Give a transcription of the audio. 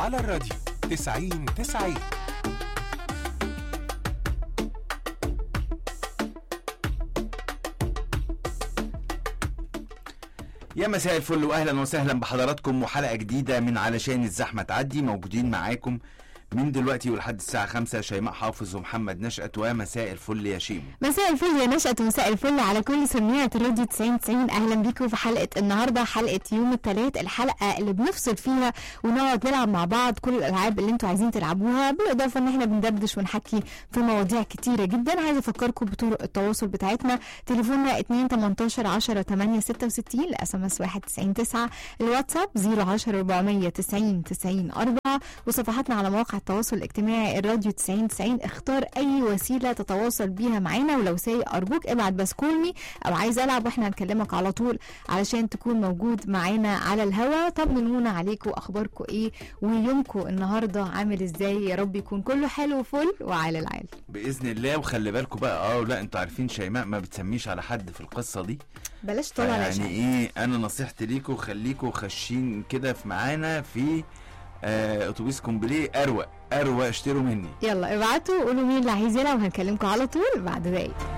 على الراديو 90-90. يا مساء الفل واهلا وسهلا بحضراتكم وحلقه جديده من علشان الزحمه تعدي. موجودين معاكم من دلوقتي ولحد الساعه 5 شيماء حافظ ومحمد نشأت. ومساء الفل يا شيمو. مساء الفل يا نشأت ومساء الفل على كل سميعة الراديو 90-90. اهلا بيكم في حلقه النهارده، حلقه يوم الثلاث، الحلقه اللي بنفصل فيها ونقعد نلعب مع بعض كل الالعاب اللي انتوا عايزين تلعبوها، بالاضافه ان احنا بندردش ونحكي في مواضيع كتيره جدا. عايزه افكركم بطرق التواصل بتاعتنا. تليفوننا 2 18 10 8 66، الاس ام اس 199، الواتساب 010 490 90 4، وصفحاتنا على مواقع التواصل الاجتماعي الراديو 90-90. اختار اي وسيله تتواصل بيها معانا، ولو سايق ارجوك ابعت بس كولمي او عايز العب واحنا هنكلمك على طول علشان تكون موجود معانا على الهوا. طمنونا عليكم، اخباركم ايه ويومكم النهارده عامل ازاي؟ يا رب يكون كله حلو وفل وعلى العال باذن الله. وخلي بالكم بقى لا انتوا عارفين شيماء ما بتسميش على حد في القصه دي، بلاش طلع يعني ايه. انا نصيحتي ليكم خليكم خشين كده في معانا في اتوبيس كومبليه اروق اشتروا مني. يلا ابعتوا قولوا مين اللي عايز يلعب وهنكلمكم على طول بعد دقايق.